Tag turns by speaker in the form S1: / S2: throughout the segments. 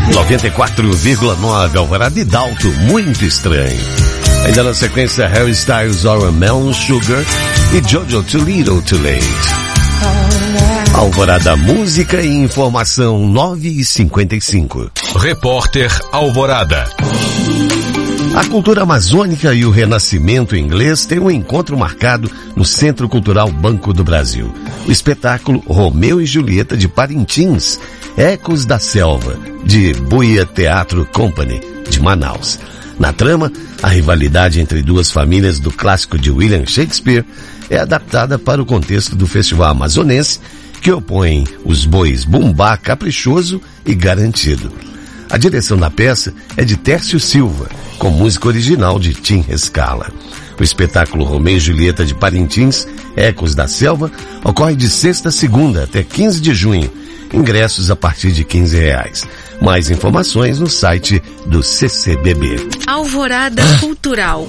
S1: 94,9 Alvorada e Dalto, muito estranho. Ainda na sequência, Harry Styles, Melon Sugar e Jojo Too Little Too Late. Alvorada, música e informação, 9h55.
S2: Repórter Alvorada.
S1: A cultura amazônica e o renascimento inglês têm um encontro marcado no Centro Cultural Banco do Brasil. O espetáculo Romeu e Julieta de Parintins, Ecos da Selva, de Buia Teatro Company, de Manaus. Na trama, a rivalidade entre duas famílias do clássico de William Shakespeare é adaptada para o contexto do festival amazonense, que opõe os bois Bumbá Caprichoso e Garantido. A direção da peça é de Tércio Silva, com música original de Tim Rescala. O espetáculo Romeu e Julieta de Parintins, Ecos da Selva, ocorre de sexta a segunda até 15 de junho. Ingressos a partir de R$15. Mais informações no site do CCBB.
S3: Alvorada Cultural.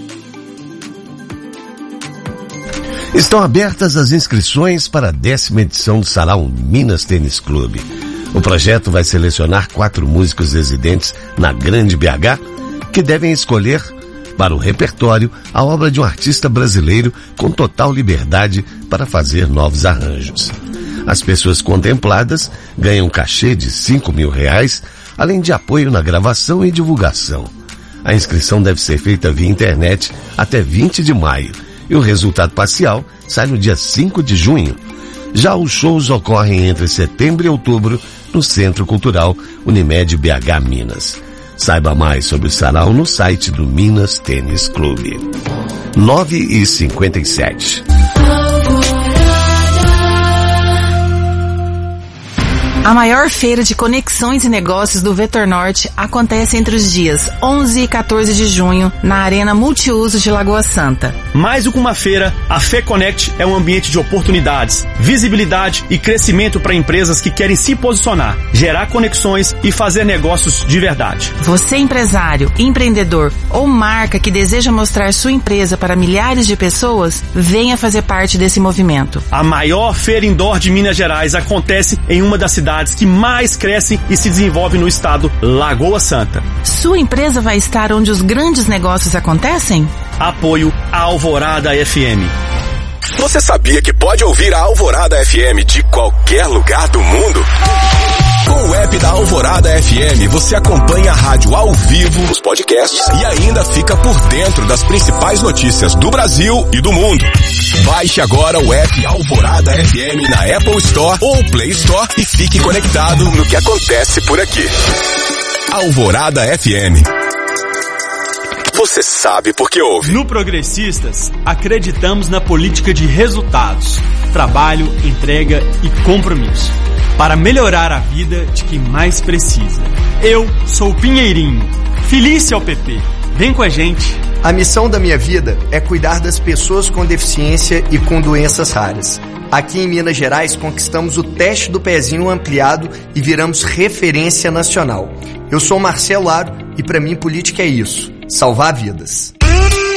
S1: Estão abertas as inscrições para a 10ª edição do Sarau Minas Tênis Clube. O projeto vai selecionar 4 músicos residentes na Grande BH que devem escolher para o repertório a obra de um artista brasileiro com total liberdade para fazer novos arranjos. As pessoas contempladas ganham um cachê de R$5.000, além de apoio na gravação e divulgação. A inscrição deve ser feita via internet até 20 de maio e o resultado parcial sai no dia 5 de junho. Já os shows ocorrem entre setembro e outubro no Centro Cultural Unimed BH Minas. Saiba mais sobre o sarau no site do Minas Tênis Clube. 9h57.
S4: A maior feira de conexões e negócios do Vetor Norte acontece entre os dias 11 e 14 de junho na Arena Multiuso de Lagoa Santa.
S5: Mais do que uma feira, a FEConnect é um ambiente de oportunidades, visibilidade e crescimento para empresas que querem se posicionar, gerar conexões e fazer negócios de verdade.
S4: Você, empresário, empreendedor ou marca que deseja mostrar sua empresa para milhares de pessoas, venha fazer parte desse movimento.
S5: A maior feira indoor de Minas Gerais acontece em uma das cidades que mais crescem e se desenvolvem no estado, Lagoa Santa.
S4: Sua empresa vai estar onde os grandes negócios acontecem?
S5: Apoio Alvorada FM.
S2: Você sabia que pode ouvir a Alvorada FM de qualquer lugar do mundo? Com o app da Alvorada FM, você acompanha a rádio ao vivo, os podcasts e ainda fica por dentro das principais notícias do Brasil e do mundo. Baixe agora o app Alvorada FM na Apple Store ou Play Store e fique conectado no que acontece por aqui. Alvorada FM. Você sabe por que ouve.
S5: No Progressistas, acreditamos na política de resultados, trabalho, entrega e compromisso, para melhorar a vida de quem mais precisa. Eu sou o Pinheirinho, Felícia ao PP. Vem com a gente.
S6: A missão da minha vida é cuidar das pessoas com deficiência e com doenças raras. Aqui em Minas Gerais conquistamos o teste do pezinho ampliado e viramos referência nacional. Eu sou Marcelo Aro e para mim política é isso, salvar vidas.